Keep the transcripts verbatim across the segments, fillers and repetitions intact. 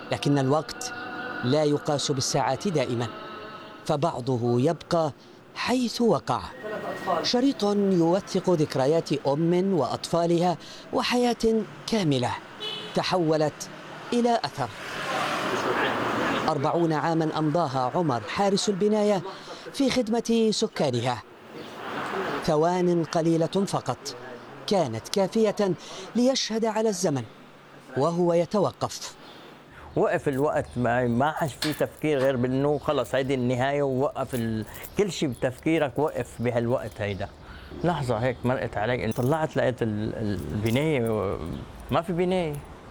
لكن الوقت لا يقاس بالساعات دائما، فبعضه يبقى حيث وقع. شريط يوثق ذكريات أم وأطفالها وحياة كاملة تحولت إلى أثر. أربعون عاما أمضاها عمر حارس البناية في خدمة سكانها. ثوان قليلة فقط كانت كافية ليشهد على الزمن وهو يتوقف. وقف الوقت، ما ما عادش في تفكير غير بانه خلص هيدي النهايه، ووقف ال... كل شيء بتفكيرك وقف بهالوقت هيدا. لحظه هيك مرقت علي، طلعت لقيت البنايه ما في بنايه.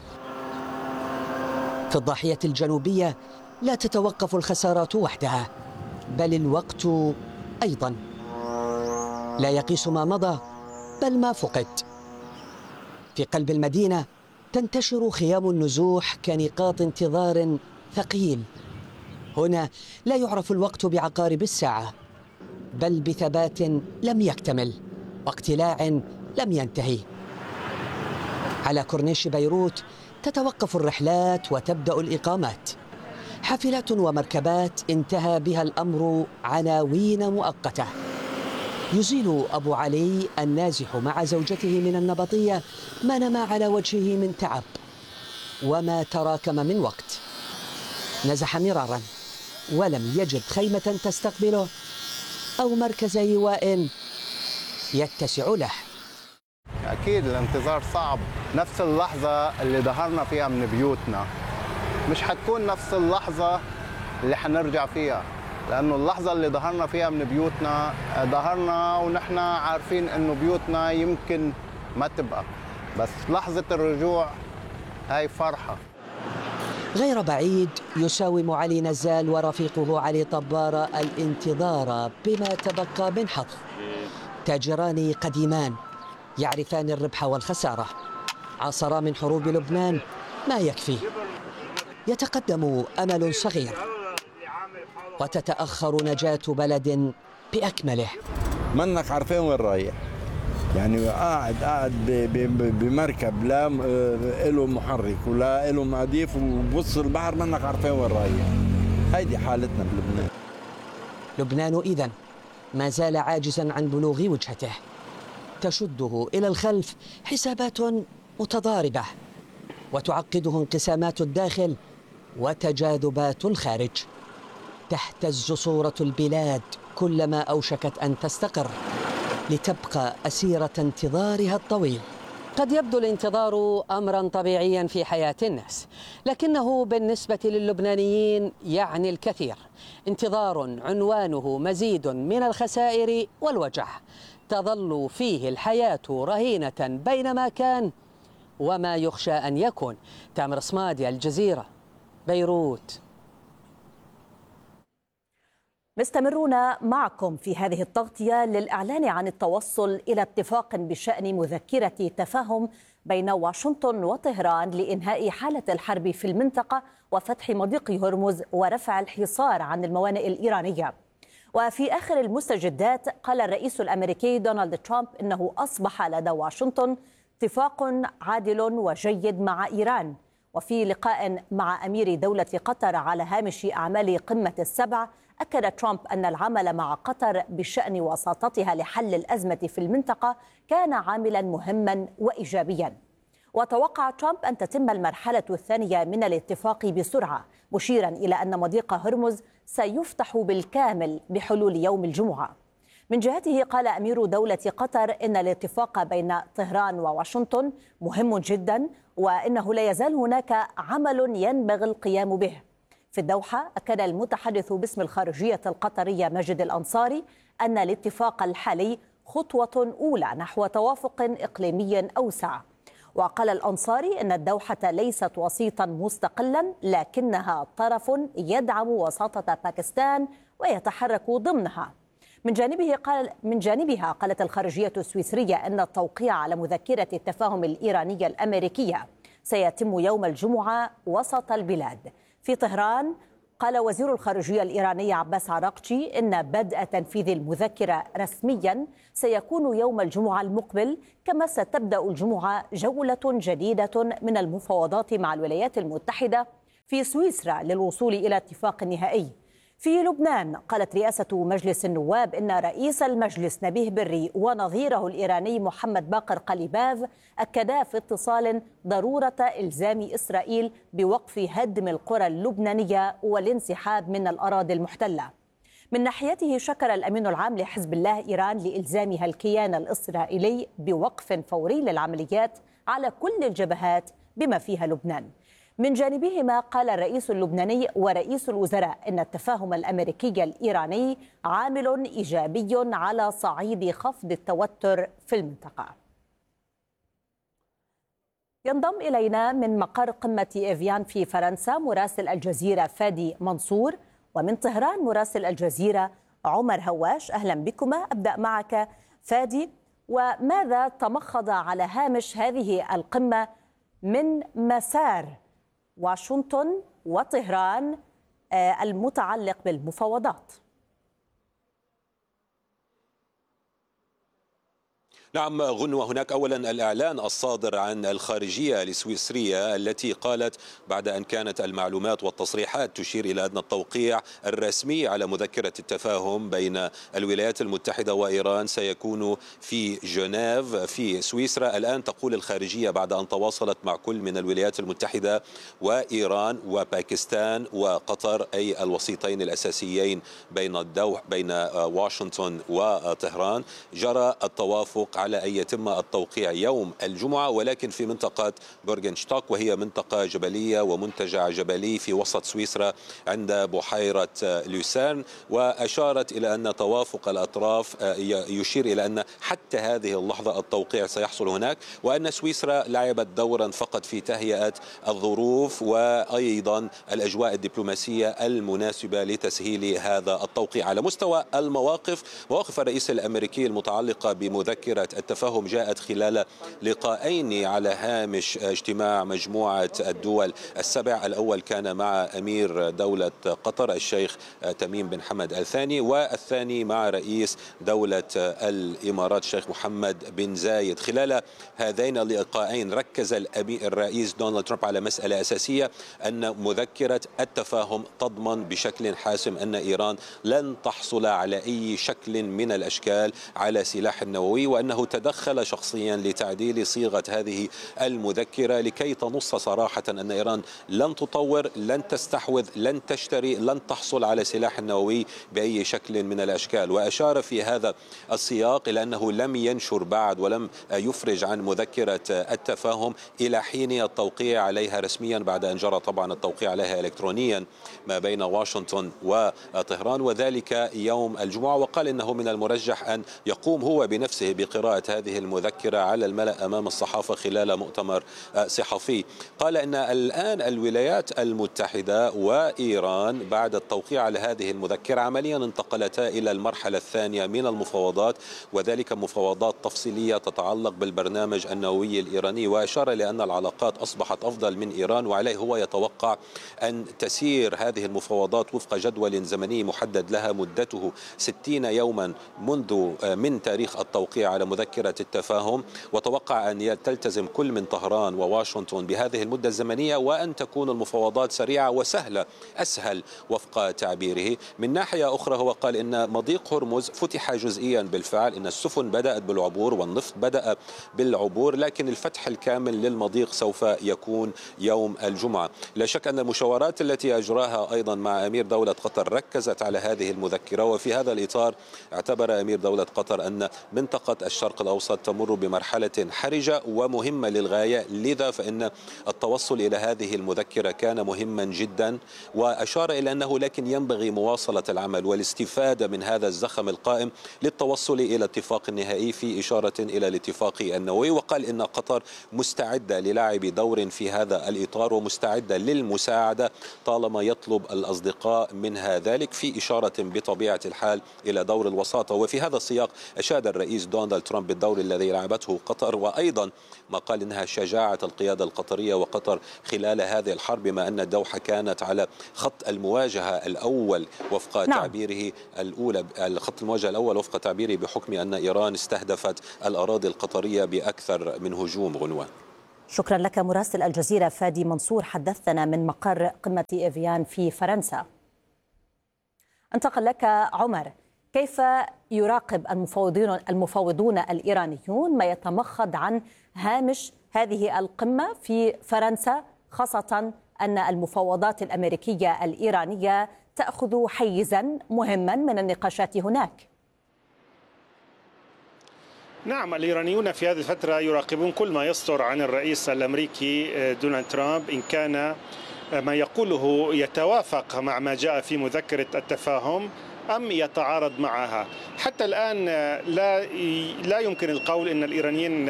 في الضاحية الجنوبية لا تتوقف الخسارات وحدها، بل الوقت أيضا لا يقيس ما مضى بل ما فقد. في قلب المدينة تنتشر خيام النزوح كنقاط انتظار ثقيل. هنا لا يعرف الوقت بعقارب الساعة، بل بثبات لم يكتمل واقتلاع لم ينتهي. على كورنيش بيروت تتوقف الرحلات وتبدأ الإقامات. حافلات ومركبات انتهى بها الأمر عناوين مؤقتة. يزيل أبو علي النازح مع زوجته من النبطية ما نما على وجهه من تعب وما تراكم من وقت. نزح مرارا ولم يجد خيمة تستقبله أو مركز إيواء يتسع له. أكيد الانتظار صعب. نفس اللحظة اللي ظهرنا فيها من بيوتنا مش حتكون نفس اللحظة اللي حنرجع فيها، لأنه اللحظة اللي ظهرنا فيها من بيوتنا ظهرنا ونحن عارفين إنه بيوتنا يمكن ما تبقى، بس لحظة الرجوع هاي فرحة. غير بعيد يساوم علي نزال ورفيقه علي طبار الانتظار بما تبقى من حظ. تاجران قديمان يعرفان الربح والخسارة، عاصرا من حروب لبنان ما يكفي. يتقدم أمل صغير وتتأخر نجاة بلد بأكمله. منك عارفين وين رايح، يعني قاعد قاعد بمركب لا له محرك ولا له مضيف وبص البحر، منك عارفين وين رايح. هيدي حالتنا بلبنان. لبنان إذن ما زال عاجزا عن بلوغ وجهته، تشده إلى الخلف حسابات متضاربة وتعقده انقسامات الداخل وتجاذبات الخارج. تهتز صورة البلاد كلما أوشكت أن تستقر لتبقى أسيرة انتظارها الطويل. قد يبدو الانتظار أمرا طبيعيا في حياة الناس، لكنه بالنسبة للبنانيين يعني الكثير. انتظار عنوانه مزيد من الخسائر والوجع، تظل فيه الحياة رهينة بين ما كان وما يخشى أن يكون. تامر صمادي، الجزيرة، بيروت. مستمرون معكم في هذه التغطية للإعلان عن التوصل إلى اتفاق بشأن مذكرة تفاهم بين واشنطن وطهران لإنهاء حالة الحرب في المنطقة وفتح مضيق هرمز ورفع الحصار عن الموانئ الإيرانية. وفي آخر المستجدات قال الرئيس الأمريكي دونالد ترامب إنه أصبح لدى واشنطن اتفاق عادل وجيد مع إيران. وفي لقاء مع أمير دولة قطر على هامش أعمال قمة السبع، أكد ترامب أن العمل مع قطر بشأن وساطتها لحل الأزمة في المنطقة كان عاملا مهما وإيجابيا. وتوقع ترامب أن تتم المرحلة الثانية من الاتفاق بسرعة، مشيرا إلى أن مضيق هرمز سيفتح بالكامل بحلول يوم الجمعة. من جهته قال أمير دولة قطر إن الاتفاق بين طهران وواشنطن مهم جدا، وإنه لا يزال هناك عمل ينبغي القيام به. في الدوحة أكد المتحدث باسم الخارجية القطرية ماجد الأنصاري أن الاتفاق الحالي خطوة أولى نحو توافق إقليمي أوسع. وقال الأنصاري أن الدوحة ليست وسيطا مستقلا، لكنها طرف يدعم وساطة باكستان ويتحرك ضمنها. من جانبه قال من جانبها قالت الخارجية السويسرية أن التوقيع على مذكرة التفاهم الإيرانية الأمريكية سيتم يوم الجمعة وسط البلاد. في طهران قال وزير الخارجية الإيراني عباس عراقجي إن بدء تنفيذ المذكرة رسميا سيكون يوم الجمعة المقبل، كما ستبدأ الجمعة جولة جديدة من المفاوضات مع الولايات المتحدة في سويسرا للوصول إلى اتفاق نهائي. في لبنان قالت رئاسة مجلس النواب إن رئيس المجلس نبيه بري ونظيره الإيراني محمد باقر قليباف أكدا في اتصال ضرورة إلزام إسرائيل بوقف هدم القرى اللبنانية والانسحاب من الأراضي المحتلة. من ناحيته شكر الأمين العام لحزب الله إيران لإلزامها الكيان الإسرائيلي بوقف فوري للعمليات على كل الجبهات بما فيها لبنان. من جانبهما قال الرئيس اللبناني ورئيس الوزراء إن التفاهم الأمريكي الإيراني عامل إيجابي على صعيد خفض التوتر في المنطقة. ينضم إلينا من مقر قمة إيفيان في فرنسا مراسل الجزيرة فادي منصور، ومن طهران مراسل الجزيرة عمر هواش. أهلا بكما. أبدأ معك فادي، وماذا تمخض على هامش هذه القمة من مسار واشنطن وطهران المتعلق بالمفاوضات؟ نعم غنوة، هناك أولا الإعلان الصادر عن الخارجية السويسرية التي قالت بعد أن كانت المعلومات والتصريحات تشير إلى أن التوقيع الرسمي على مذكرة التفاهم بين الولايات المتحدة وإيران سيكون في جنيف في سويسرا. الآن تقول الخارجية بعد أن تواصلت مع كل من الولايات المتحدة وإيران وباكستان وقطر، أي الوسيطين الأساسيين بين الدو بين واشنطن وطهران، جرى التوافق على أن يتم التوقيع يوم الجمعة، ولكن في منطقة بورغنشتاك، وهي منطقة جبلية ومنتجع جبلي في وسط سويسرا عند بحيرة لوسيرن. وأشارت إلى أن توافق الأطراف يشير إلى أن حتى هذه اللحظة التوقيع سيحصل هناك، وأن سويسرا لعبت دورا فقط في تهيئة الظروف وأيضا الأجواء الدبلوماسية المناسبة لتسهيل هذا التوقيع. على مستوى المواقف، مواقف الرئيس الأمريكي المتعلقة بمذكرة التفاهم جاءت خلال لقاءين على هامش اجتماع مجموعة الدول السبع. الأول كان مع أمير دولة قطر الشيخ تميم بن حمد الثاني، والثاني مع رئيس دولة الإمارات الشيخ محمد بن زايد. خلال هذين اللقاءين ركز الرئيس دونالد ترامب على مسألة أساسية، أن مذكرة التفاهم تضمن بشكل حاسم أن إيران لن تحصل على أي شكل من الأشكال على سلاح نووي، وأنه تدخل شخصيا لتعديل صيغة هذه المذكرة لكي تنص صراحة أن إيران لن تطور، لن تستحوذ، لن تشتري، لن تحصل على سلاح نووي بأي شكل من الأشكال. وأشار في هذا السياق إلى أنه لم ينشر بعد ولم يفرج عن مذكرة التفاهم إلى حين التوقيع عليها رسميا، بعد أن جرى طبعا التوقيع عليها إلكترونيا ما بين واشنطن وطهران، وذلك يوم الجمعة. وقال إنه من المرجح أن يقوم هو بنفسه بقراءة هذه المذكرة على الملأ أمام الصحافة خلال مؤتمر صحفي. قال إن الآن الولايات المتحدة وإيران بعد التوقيع على هذه المذكرة عمليا انتقلتا إلى المرحلة الثانية من المفاوضات، وذلك مفاوضات تفصيلية تتعلق بالبرنامج النووي الإيراني. وأشار لأن العلاقات أصبحت أفضل من إيران، وعليه هو يتوقع أن تسير هذه المفاوضات وفق جدول زمني محدد لها مدته ستين يوما منذ من تاريخ التوقيع على مذكرة التفاهم. وتوقع أن تلتزم كل من طهران وواشنطن بهذه المدة الزمنية، وأن تكون المفاوضات سريعة وسهلة، أسهل وفق تعبيره. من ناحية أخرى هو قال إن مضيق هرمز فتح جزئيا بالفعل، إن السفن بدأت بالعبور والنفط بدأ بالعبور، لكن الفتح الكامل للمضيق سوف يكون يوم الجمعة. لا شك أن المشاورات التي أجراها أيضا مع أمير دولة قطر ركزت على هذه المذكرة، وفي هذا الإطار اعتبر أمير دولة قطر أن منطقة الشرق الأوسط تمر بمرحلة حرجة ومهمة للغاية، لذا فإن التوصل إلى هذه المذكرة كان مهما جدا. وأشار إلى أنه لكن ينبغي مواصلة العمل والاستفادة من هذا الزخم القائم للتوصل إلى اتفاق نهائي، في إشارة إلى الاتفاق النووي. وقال إن قطر مستعدة للعب دور في هذا الإطار ومستعدة للمساعدة طالما يطلب الأصدقاء منها ذلك، في إشارة بطبيعة الحال إلى دور الوساطة. وفي هذا السياق أشاد الرئيس دونالد ترامب بالدور الذي لعبته قطر، وأيضا ما قال إنها شجاعة القيادة القطرية وقطر خلال هذه الحرب، بما أن الدوحة كانت على خط المواجهة الأول وفق نعم. تعبيره الأولى الخط المواجهة الأول وفق تعبيره، بحكم أن إيران استهدفت الأراضي القطرية بأكثر من هجوم. غنوان، شكرا لك مراسل الجزيرة فادي منصور، حدثنا من مقر قمة إيفيان في فرنسا. انتقل لك عمر، كيف يراقب المفوضون المفوضون الإيرانيون ما يتمخض عن هامش هذه القمة في فرنسا، خاصة أن المفاوضات الأمريكية الإيرانية تأخذ حيزا مهما من النقاشات هناك؟ نعم، الإيرانيون في هذه الفترة يراقبون كل ما يصدر عن الرئيس الأمريكي دونالد ترامب، إن كان ما يقوله يتوافق مع ما جاء في مذكرة التفاهم أم يتعارض معها. حتى الآن لا لا يمكن القول أن الإيرانيين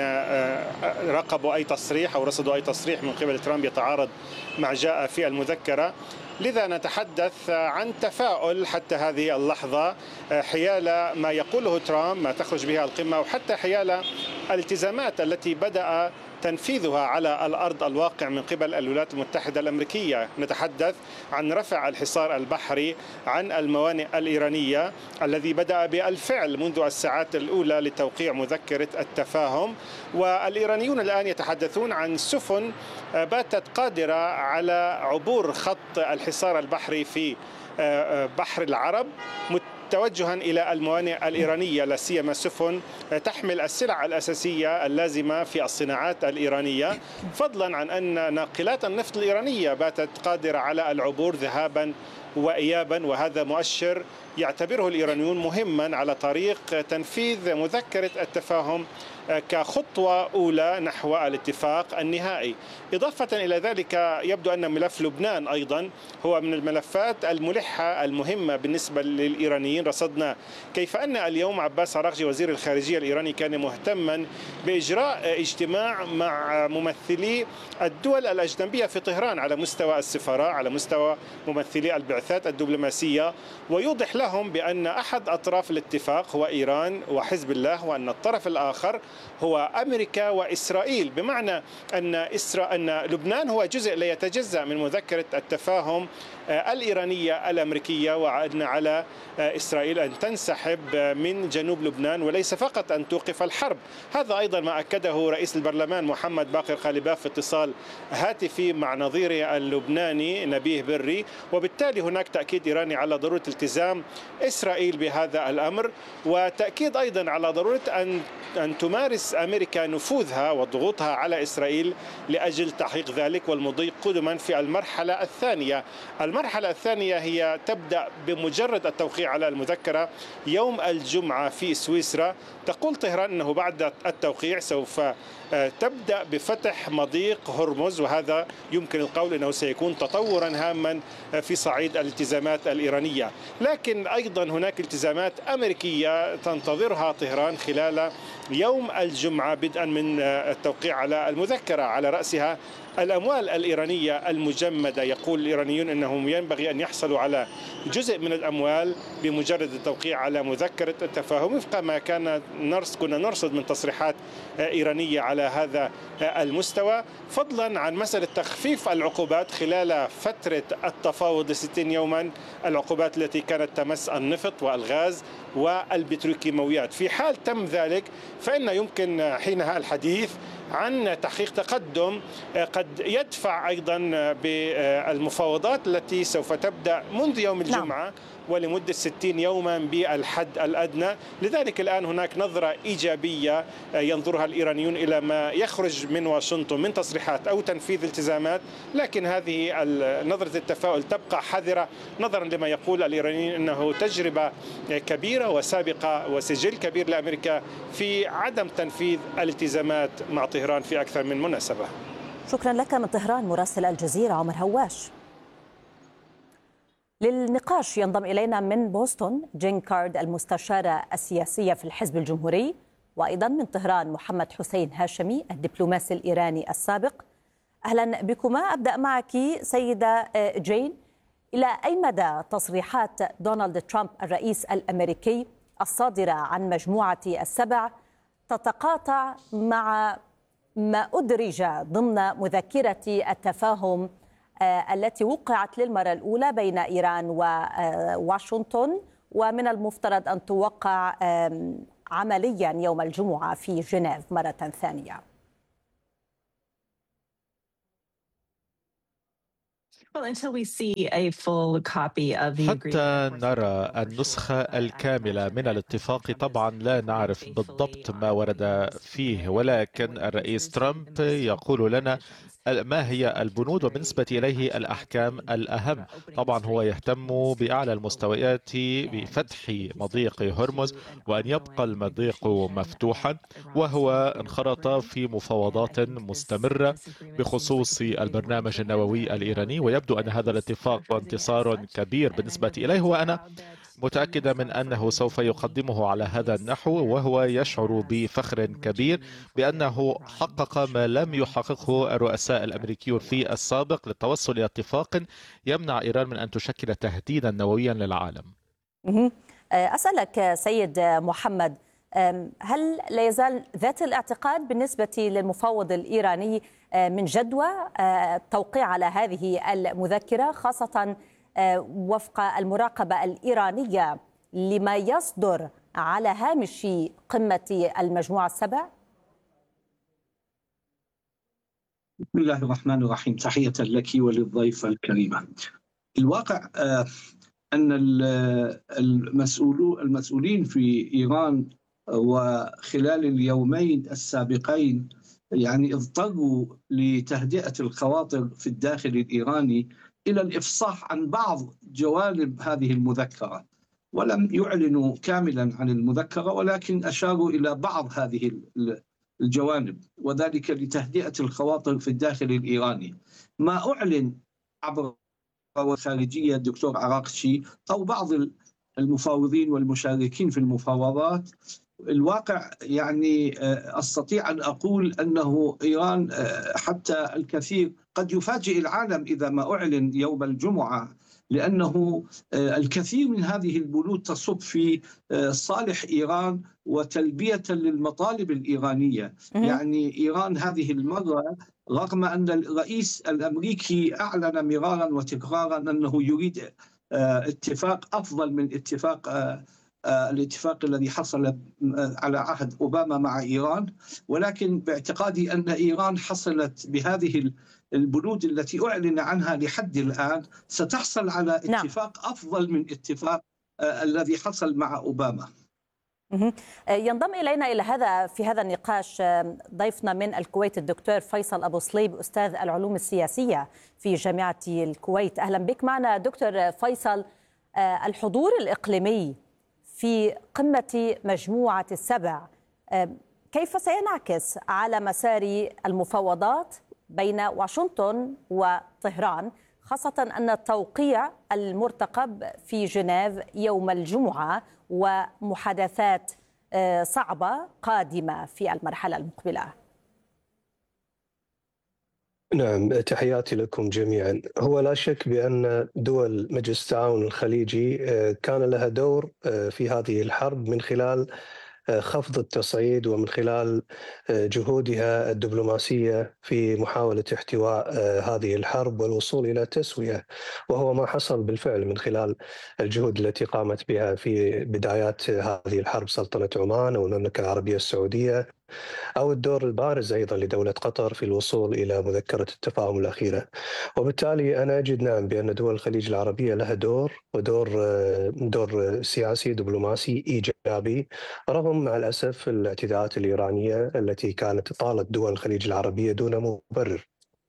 راقبوا أي تصريح أو رصدوا أي تصريح من قبل ترامب يتعارض مع جاء في المذكرة، لذا نتحدث عن تفاؤل حتى هذه اللحظة حيال ما يقوله ترامب، ما تخرج بها القمة، وحتى حيال الالتزامات التي بدأ تنفيذها على الأرض الواقع من قبل الولايات المتحدة الأمريكية. نتحدث عن رفع الحصار البحري عن الموانئ الإيرانية الذي بدأ بالفعل منذ الساعات الأولى لتوقيع مذكرة التفاهم، والإيرانيون الآن يتحدثون عن سفن باتت قادرة على عبور خط الحصار البحري في بحر العرب توجها إلى الموانئ الإيرانية، لا سيما سفن تحمل السلع الأساسية اللازمة في الصناعات الإيرانية، فضلا عن أن ناقلات النفط الإيرانية باتت قادرة على العبور ذهابا وإيابا، وهذا مؤشر يعتبره الإيرانيون مهما على طريق تنفيذ مذكرة التفاهم كخطوة أولى نحو الاتفاق النهائي. إضافة إلى ذلك يبدو أن ملف لبنان أيضا هو من الملفات الملحة المهمة بالنسبة للإيرانيين. رصدنا كيف أن اليوم عباس عراقجي وزير الخارجية الإيراني كان مهتما بإجراء اجتماع مع ممثلي الدول الأجنبية في طهران على مستوى السفراء، على مستوى ممثلي البعثات الدبلوماسية، ويوضح لهم بأن أحد أطراف الاتفاق هو إيران وحزب الله، وأن الطرف الآخر هو أمريكا وإسرائيل، بمعنى أن إسرا... أن لبنان هو جزء لا يتجزأ من مذكرة التفاهم الإيرانية الأمريكية، وأن على إسرائيل أن تنسحب من جنوب لبنان وليس فقط أن توقف الحرب. هذا أيضا ما أكده رئيس البرلمان محمد باقر خالباف في اتصال هاتفي مع نظيره اللبناني نبيه بري، وبالتالي هناك تأكيد إيراني على ضرورة التزام إسرائيل بهذا الأمر، وتأكيد أيضا على ضرورة أن أن تمارس أمريكا نفوذها وضغوطها على إسرائيل لأجل تحقيق ذلك والمضي قدما في المرحلة الثانية. المرحلة الثانية هي تبدأ بمجرد التوقيع على المذكرة يوم الجمعة في سويسرا. تقول طهران أنه بعد التوقيع سوف تبدأ بفتح مضيق هرمز، وهذا يمكن القول أنه سيكون تطورا هاما في صعيد الالتزامات الإيرانية. لكن أيضا هناك التزامات أمريكية تنتظرها طهران خلال يوم الجمعة بدءا من التوقيع على المذكرة، على رأسها الأموال الإيرانية المجمدة. يقول الإيرانيون أنهم ينبغي أن يحصلوا على جزء من الأموال بمجرد التوقيع على مذكرة التفاهم، وفق ما كان نرصد كنا نرصد من تصريحات إيرانية على هذا المستوى، فضلا عن مسألة تخفيف العقوبات خلال فترة التفاوض ستين يوما، العقوبات التي كانت تمس النفط والغاز والبتروكيماويات. في حال تم ذلك فإن يمكن حينها الحديث عن تحقيق تقدم قد يدفع أيضا بالمفاوضات التي سوف تبدأ منذ يوم الجمعة ولمدة ستين يوما بالحد الأدنى. لذلك الآن هناك نظرة إيجابية ينظرها الإيرانيون إلى ما يخرج من واشنطن من تصريحات أو تنفيذ التزامات، لكن هذه نظرة التفاؤل تبقى حذرة نظرا لما يقول الإيرانيين أنه تجربة كبيرة وسابقة وسجل كبير لأمريكا في عدم تنفيذ الالتزامات مع طهران في أكثر من مناسبة. شكرا لك من طهران مراسل الجزيرة عمر هواش. للنقاش ينضم إلينا من بوسطن جين كارد المستشارة السياسية في الحزب الجمهوري، وأيضا من طهران محمد حسين هاشمي الدبلوماسي الإيراني السابق. أهلا بكما. أبدأ معك سيدة جين، إلى أي مدى تصريحات دونالد ترامب الرئيس الأمريكي الصادرة عن مجموعة السبع تتقاطع مع ما أدرج ضمن مذكرة التفاهم التي وقعت للمرة الأولى بين إيران وواشنطن، ومن المفترض أن توقع عمليا يوم الجمعة في جنيف مرة ثانية؟ حتى نرى النسخة الكاملة من الاتفاق طبعا لا نعرف بالضبط ما ورد فيه، ولكن الرئيس ترامب يقول لنا ما هي البنود وبالنسبة إليه الأحكام الأهم. طبعا هو يهتم بأعلى المستويات بفتح مضيق هرمز وأن يبقى المضيق مفتوحا، وهو انخرط في مفاوضات مستمرة بخصوص البرنامج النووي الإيراني، ويبدو أن هذا الاتفاق انتصار كبير بالنسبة إليه، وأنا متأكدة من أنه سوف يقدمه على هذا النحو، وهو يشعر بفخر كبير بأنه حقق ما لم يحققه الرؤساء الأمريكيون في السابق للتوصل إلى اتفاق يمنع إيران من أن تشكل تهديدا نوويا للعالم. أسألك سيد محمد، هل لا يزال ذات الاعتقاد بالنسبة للمفاوض الإيراني من جدوى التوقيع على هذه المذكرة، خاصة وفق المراقبة الإيرانية لما يصدر على هامش قمة المجموعة السبع؟ بسم الله الرحمن الرحيم، تحية لك وللضيفة الكريمة. الواقع أن المسؤولين في إيران وخلال اليومين السابقين يعني اضطروا لتهدئة الخواطر في الداخل الإيراني إلى الإفصاح عن بعض جوانب هذه المذكرة، ولم يعلنوا كاملا عن المذكرة ولكن أشاروا إلى بعض هذه الجوانب، وذلك لتهدئة الخواطر في الداخل الإيراني. ما أعلن عبر الخارجية الدكتور عراقشي أو بعض المفاوضين والمشاركين في المفاوضات، الواقع يعني أستطيع أن أقول أنه إيران حتى الكثير قد يفاجئ العالم إذا ما أعلن يوم الجمعة، لأنه الكثير من هذه البنود تصب في صالح إيران وتلبية للمطالب الإيرانية. يعني إيران هذه المرة رغم أن الرئيس الأمريكي أعلن مرارا وتكرارا أنه يريد اتفاق أفضل من اتفاق الاتفاق الذي حصل على عهد أوباما مع إيران، ولكن باعتقادي أن إيران حصلت بهذه البنود التي أعلن عنها لحد الآن ستحصل على اتفاق أفضل من اتفاق الذي حصل مع أوباما. ينضم إلينا إلى هذا في هذا النقاش ضيفنا من الكويت الدكتور فيصل أبو صليب، أستاذ العلوم السياسية في جامعة الكويت. أهلا بك معنا دكتور فيصل. الحضور الإقليمي في قمة مجموعة السبع كيف سينعكس على مسار المفاوضات بين واشنطن وطهران، خاصة أن التوقيع المرتقب في جنيف يوم الجمعة ومحادثات صعبة قادمة في المرحلة المقبلة؟ نعم، تحياتي لكم جميعا. هو لا شك بأن دول مجلس التعاون الخليجي كان لها دور في هذه الحرب من خلال خفض التصعيد ومن خلال جهودها الدبلوماسية في محاولة احتواء هذه الحرب والوصول إلى تسوية، وهو ما حصل بالفعل من خلال الجهود التي قامت بها في بدايات هذه الحرب سلطنة عمان أو المملكة العربية السعودية، أو الدور البارز أيضا لدولة قطر في الوصول إلى مذكرة التفاهم الأخيرة. وبالتالي أنا أجد نعم بأن دول الخليج العربية لها دور ودور دور سياسي دبلوماسي إيجابي، رغم مع الأسف الاعتداءات الإيرانية التي كانت طالت دول الخليج العربية دون مبرر.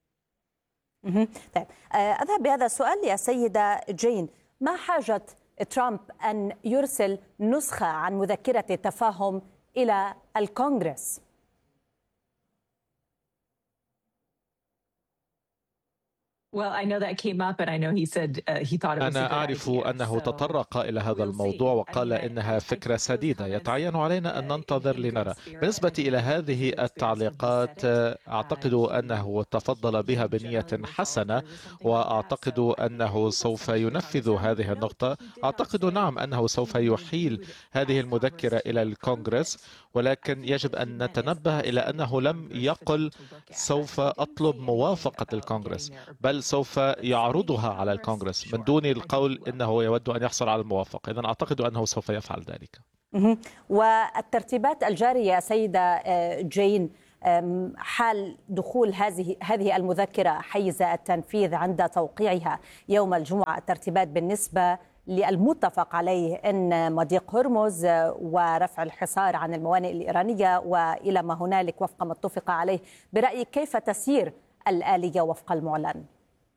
طيب، أذهب بهذا السؤال يا سيدة جين. ما حاجة ترامب أن يرسل نسخة عن مذكرة التفاهم إلى الكونغرس؟ أنا أعرف أنه تطرق إلى هذا الموضوع وقال إنها فكرة سديدة، يتعين علينا أن ننتظر لنرى. بالنسبة إلى هذه التعليقات أعتقد أنه تفضل بها بنية حسنة، وأعتقد أنه سوف ينفذ هذه النقطة. أعتقد نعم أنه سوف يحيل هذه المذكرة إلى الكونغرس، ولكن يجب أن نتنبه إلى أنه لم يقل سوف أطلب موافقة الكونغرس، بل سوف يعرضها على الكونغرس من دون القول إنه يود أن يحصل على الموافقة. إذن أعتقد أنه سوف يفعل ذلك. والترتيبات الجارية سيدة جين حال دخول هذه هذه المذكرة حيز التنفيذ عند توقيعها يوم الجمعة، الترتيبات بالنسبة للمتفق عليه أن مضيق هرمز ورفع الحصار عن الموانئ الإيرانية وإلى ما هنالك وفق ما اتفق عليه، برأيك كيف تسير الآلية وفق المعلن؟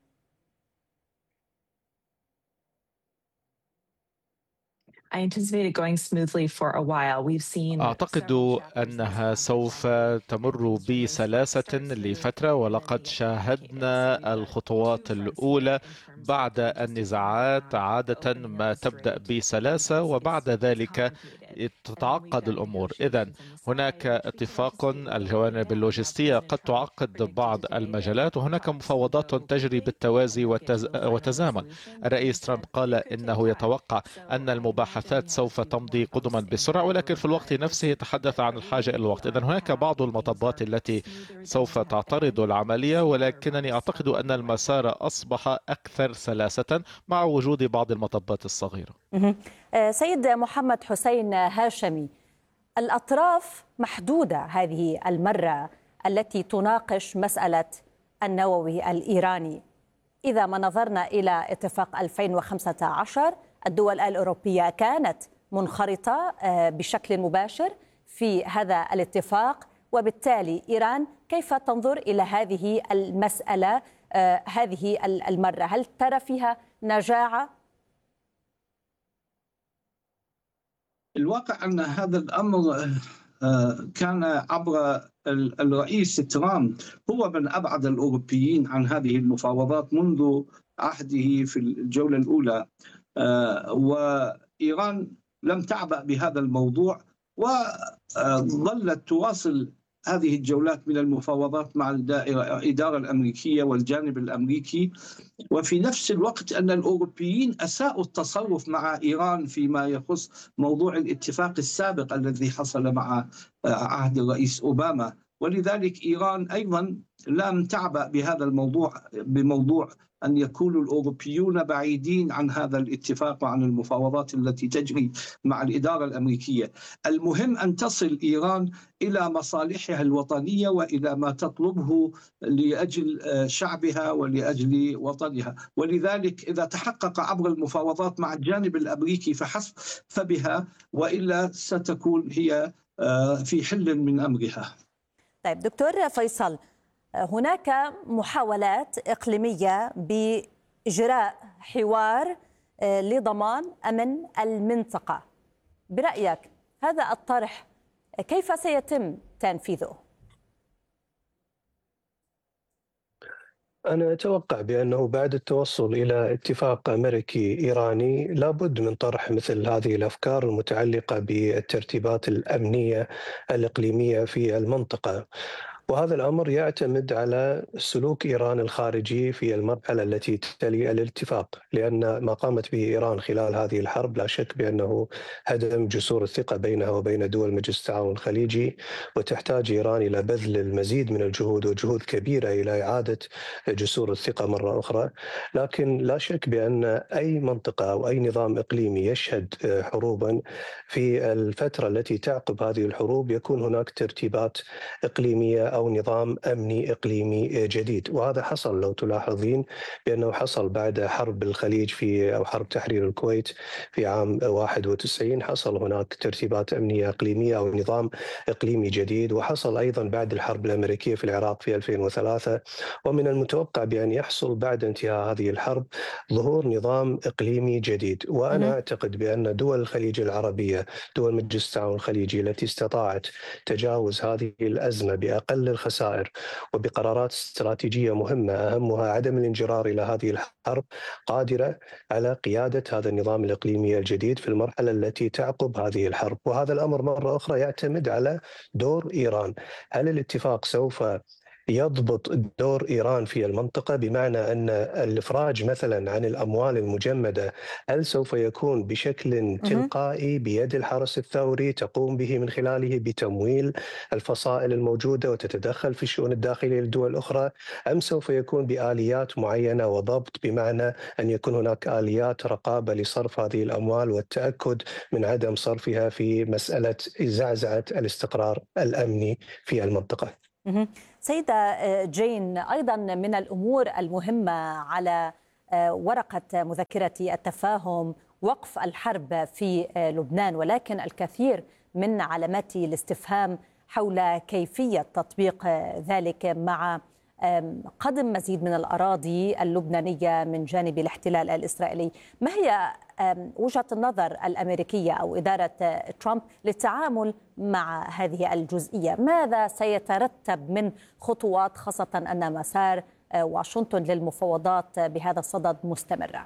أعتقد أنها سوف تمر بسلاسة لفترة، ولقد شاهدنا الخطوات الأولى. بعد النزاعات عادة ما تبدأ بسلاسة وبعد ذلك تتعقد الأمور. إذن هناك اتفاق، الجوانب اللوجستية قد تعقد بعض المجالات، وهناك مفاوضات تجري بالتوازي وتزامن. الرئيس ترامب قال إنه يتوقع أن المباحثات سوف تمضي قدما بسرعة، ولكن في الوقت نفسه يتحدث عن الحاجة إلى الوقت. إذن هناك بعض المطبات التي سوف تعترض العملية، ولكنني أعتقد أن المسار أصبح أكثر سلاسة مع وجود بعض المطبات الصغيرة. سيد محمد حسين هاشمي، الأطراف محدودة هذه المرة التي تناقش مسألة النووي الإيراني. إذا ما نظرنا إلى اتفاق ألفين وخمسة عشر، الدول الأوروبية كانت منخرطة بشكل مباشر في هذا الاتفاق، وبالتالي إيران كيف تنظر إلى هذه المسألة هذه المرة؟ هل ترى فيها نجاعة؟ الواقع أن هذا الأمر كان عبر الرئيس ترامب هو من أبعد الأوروبيين عن هذه المفاوضات منذ عهده في الجولة الأولى، وإيران لم تعبأ بهذا الموضوع وظلت تواصل هذه الجولات من المفاوضات مع الإدارة الأمريكية والجانب الأمريكي. وفي نفس الوقت أن الأوروبيين أساءوا التصرف مع إيران فيما يخص موضوع الاتفاق السابق الذي حصل مع عهد الرئيس أوباما، ولذلك إيران أيضا لم تعبأ بهذا الموضوع بموضوع أن يكون الأوروبيون بعيدين عن هذا الاتفاق وعن المفاوضات التي تجري مع الإدارة الأمريكية. المهم أن تصل إيران إلى مصالحها الوطنية وإلى ما تطلبه لأجل شعبها ولأجل وطنها، ولذلك إذا تحقق عبر المفاوضات مع الجانب الأمريكي فحسب فبها، وإلا ستكون هي في حل من أمرها. طيب دكتور فيصل، هناك محاولات إقليمية بإجراء حوار لضمان أمن المنطقة، برأيك هذا الطرح كيف سيتم تنفيذه؟ أنا أتوقع بأنه بعد التوصل إلى اتفاق أمريكي إيراني لابد من طرح مثل هذه الأفكار المتعلقة بالترتيبات الأمنية الإقليمية في المنطقة، وهذا الأمر يعتمد على سلوك إيران الخارجي في المرحلة التي تلي الاتفاق، لأن ما قامت به إيران خلال هذه الحرب لا شك بأنه هدم جسور الثقة بينها وبين دول مجلس التعاون الخليجي، وتحتاج إيران إلى بذل المزيد من الجهود وجهود كبيرة إلى إعادة جسور الثقة مرة أخرى. لكن لا شك بأن أي منطقة أو أي نظام إقليمي يشهد حروبا في الفترة التي تعقب هذه الحروب يكون هناك ترتيبات إقليمية أو نظام أمني إقليمي جديد، وهذا حصل لو تلاحظين بأنه حصل بعد حرب الخليج في أو حرب تحرير الكويت في عام واحد وتسعين، حصل هناك ترتيبات أمنية إقليمية أو نظام إقليمي جديد، وحصل أيضا بعد الحرب الأمريكية في العراق في ألفين وثلاثة، ومن المتوقع بأن يحصل بعد انتهاء هذه الحرب ظهور نظام إقليمي جديد. وأنا أعتقد بأن دول الخليج العربية، دول مجلس التعاون الخليجي التي استطاعت تجاوز هذه الأزمة بأقل الخسائر وبقرارات استراتيجية مهمة أهمها عدم الانجرار إلى هذه الحرب، قادرة على قيادة هذا النظام الإقليمي الجديد في المرحلة التي تعقب هذه الحرب. وهذا الأمر مرة أخرى يعتمد على دور إيران. هل الاتفاق سوف يضبط دور إيران في المنطقة، بمعنى أن الإفراج مثلا عن الأموال المجمدة هل سوف يكون بشكل تلقائي بيد الحرس الثوري تقوم به من خلاله بتمويل الفصائل الموجودة وتتدخل في الشؤون الداخلية للدول الأخرى، أم سوف يكون بآليات معينة وضبط، بمعنى أن يكون هناك آليات رقابة لصرف هذه الأموال والتأكد من عدم صرفها في مسألة زعزعة الاستقرار الأمني في المنطقة؟ سيدة جين، أيضا من الأمور المهمة على ورقة مذكرة التفاهم وقف الحرب في لبنان، ولكن الكثير من علامات الاستفهام حول كيفية تطبيق ذلك مع قدم مزيد من الأراضي اللبنانية من جانب الاحتلال الإسرائيلي. ما هي وجهة النظر الأمريكية أو إدارة ترامب للتعامل مع هذه الجزئية؟ ماذا سيترتب من خطوات، خاصة أن مسار واشنطن للمفاوضات بهذا الصدد مستمرة؟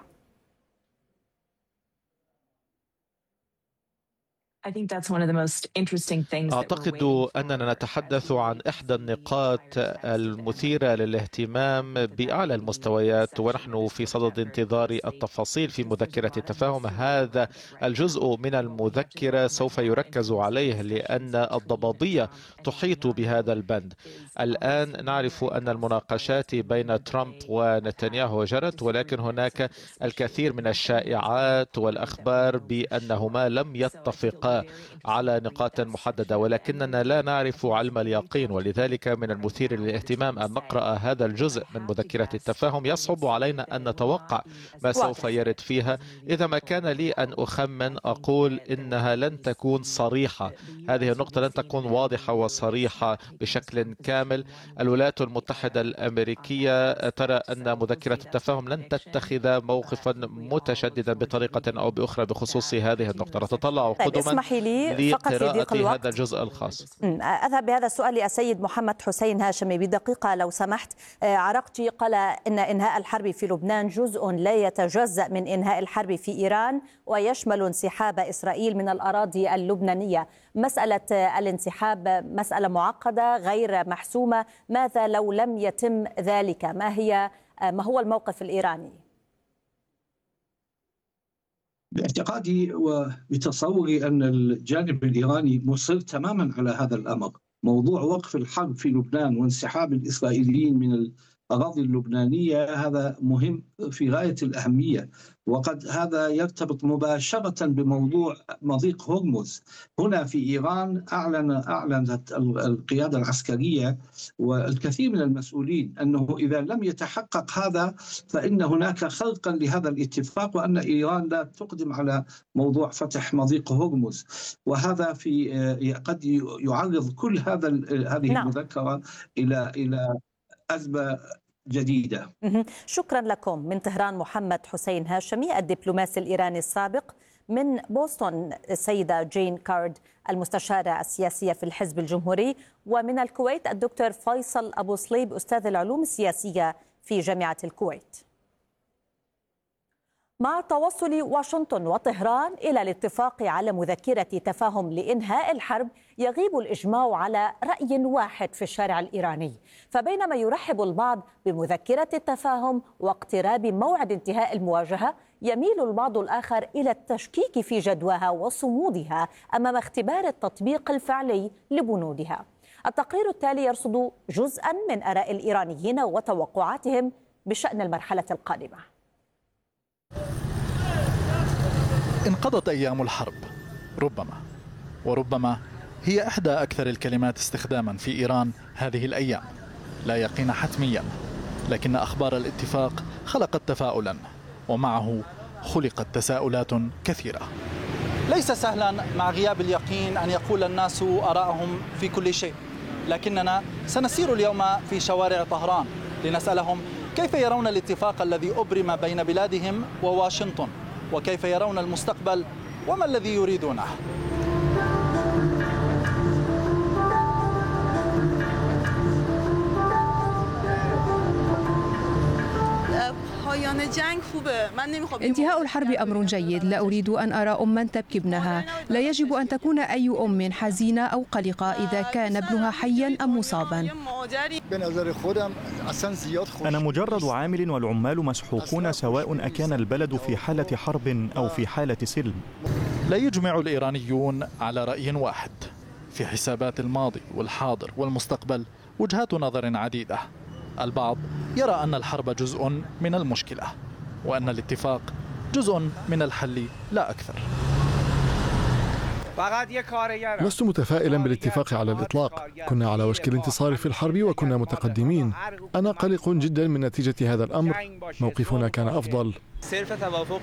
أعتقد أننا نتحدث عن إحدى النقاط المثيرة للاهتمام بأعلى المستويات، ونحن في صدد انتظار التفاصيل في مذكرة التفاهم. هذا الجزء من المذكرة سوف يركز عليه لأن الضبابية تحيط بهذا البند. الآن نعرف أن المناقشات بين ترامب ونتنياهو جرت، ولكن هناك الكثير من الشائعات والأخبار بأنهما لم يتفقا على نقاط محددة، ولكننا لا نعرف علم اليقين، ولذلك من المثير للاهتمام أن نقرأ هذا الجزء من مذكرة التفاهم. يصعب علينا أن نتوقع ما سوف يرد فيها. إذا ما كان لي أن أخمن أقول إنها لن تكون صريحة، هذه النقطة لن تكون واضحة وصريحة بشكل كامل. الولايات المتحدة الأمريكية ترى أن مذكرة التفاهم لن تتخذ موقفا متشددا بطريقة أو بأخرى بخصوص هذه النقطة. نتطلع قدما لقراءة هذا الجزء الخاص. أذهب بهذا السؤال للسيد محمد حسين هاشمي بدقيقة لو سمحت. عراقجي قال إن إنهاء الحرب في لبنان جزء لا يتجزأ من إنهاء الحرب في إيران، ويشمل انسحاب إسرائيل من الأراضي اللبنانية. مسألة الانسحاب مسألة معقدة غير محسومة، ماذا لو لم يتم ذلك؟ ما هي ما هو الموقف الإيراني؟ باعتقادي وبتصوري أن الجانب الإيراني مصر تماما على هذا الأمر. موضوع وقف الحرب في لبنان وانسحاب الإسرائيليين من الأراضي اللبنانية هذا مهم في غاية الأهمية، وقد هذا يرتبط مباشرة بموضوع مضيق هرمز. هنا في إيران أعلن أعلنت القيادة العسكرية والكثير من المسؤولين أنه إذا لم يتحقق هذا فإن هناك خرقا لهذا الاتفاق، وأن إيران لا تقدم على موضوع فتح مضيق هرمز، وهذا في قد يعرض كل هذا هذه نعم. المذكرة إلى إلى أزمة جديدة. شكرا لكم. من طهران محمد حسين هاشمي الدبلوماسي الإيراني السابق. من بوسطن السيدة جين كارد المستشارة السياسية في الحزب الجمهوري. ومن الكويت الدكتور فيصل أبو صليب أستاذ العلوم السياسية في جامعة الكويت. مع توصل واشنطن وطهران إلى الاتفاق على مذكرة تفاهم لإنهاء الحرب، يغيب الإجماع على رأي واحد في الشارع الإيراني. فبينما يرحب البعض بمذكرة التفاهم واقتراب موعد انتهاء المواجهة، يميل البعض الآخر إلى التشكيك في جدواها وصمودها أمام اختبار التطبيق الفعلي لبنودها. التقرير التالي يرصد جزءا من آراء الإيرانيين وتوقعاتهم بشأن المرحلة القادمة. انقضت أيام الحرب، ربما وربما هي إحدى أكثر الكلمات استخداما في إيران هذه الأيام. لا يقين حتميا، لكن أخبار الاتفاق خلقت تفاؤلا، ومعه خلقت تساؤلات كثيرة. ليس سهلا مع غياب اليقين أن يقول الناس آراءهم في كل شيء، لكننا سنسير اليوم في شوارع طهران لنسألهم كيف يرون الاتفاق الذي أبرم بين بلادهم وواشنطن، وكيف يرون المستقبل وما الذي يريدونه. انتهاء الحرب أمر جيد. لا أريد أن أرى أما تبكي ابنها. لا يجب أن تكون أي أم حزينة أو قلقة إذا كان ابنها حيا أم مصابا. أنا مجرد عامل، والعمال مسحوقون سواء أكان البلد في حالة حرب أو في حالة سلم. لا يجمع الإيرانيون على رأي واحد. في حسابات الماضي والحاضر والمستقبل وجهات نظر عديدة. البعض يرى أن الحرب جزء من المشكلة، وأن الاتفاق جزء من الحل لا أكثر. لست متفائلا بالاتفاق على الإطلاق. كنا على وشك الانتصار في الحرب وكنا متقدمين. أنا قلق جدا من نتيجة هذا الأمر. موقفنا كان أفضل.